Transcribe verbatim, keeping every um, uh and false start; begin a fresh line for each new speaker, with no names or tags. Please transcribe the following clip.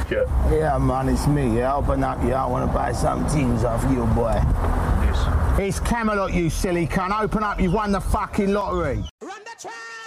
basket.
Yeah, man, it's me. Yeah, open up. Yeah, I want to buy some things off you, boy.
Yes.
It's Camelot, you silly cunt. Open up. You've won the fucking lottery. Run the track.